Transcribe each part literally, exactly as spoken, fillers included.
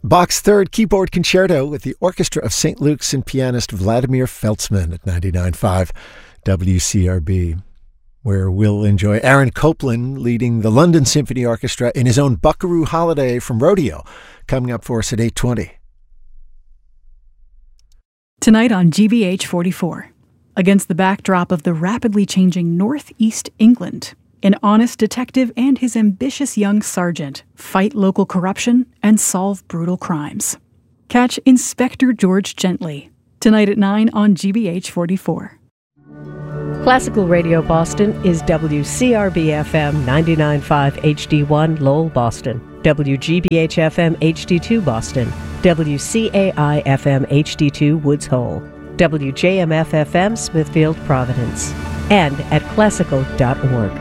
Bach's Third Keyboard Concerto with the Orchestra of Saint Luke's and pianist Vladimir Feltzman at ninety-nine point five W C R B, where we'll enjoy Aaron Copland leading the London Symphony Orchestra in his own Buckaroo Holiday from Rodeo, coming up for us at eight twenty. Tonight on G B H forty-four, against the backdrop of the rapidly changing Northeast England, an honest detective and his ambitious young sergeant fight local corruption and solve brutal crimes. Catch Inspector George Gently, tonight at nine on G B H forty-four. Classical Radio Boston is W C R B F M ninety-nine point five H D one Lowell, Boston, W G B H F M H D two Boston, W C A I F M H D two Woods Hole, W J M F F M Smithfield, Providence, and at classical dot org.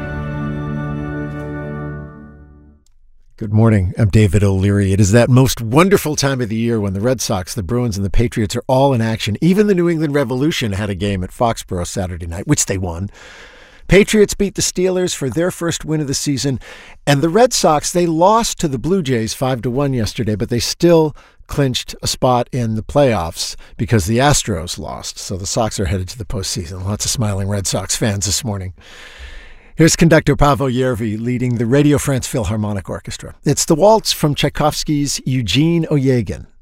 Good morning. I'm David O'Leary. It is that most wonderful time of the year when the Red Sox, the Bruins, and the Patriots are all in action. Even the New England Revolution had a game at Foxborough Saturday night, which they won. Patriots beat the Steelers for their first win of the season. And the Red Sox, they lost to the Blue Jays five to one yesterday, but they still clinched a spot in the playoffs because the Astros lost. So the Sox are headed to the postseason. Lots of smiling Red Sox fans this morning. Here's conductor Paavo Järvi leading the Radio France Philharmonic Orchestra. It's the waltz from Tchaikovsky's Eugene Onegin.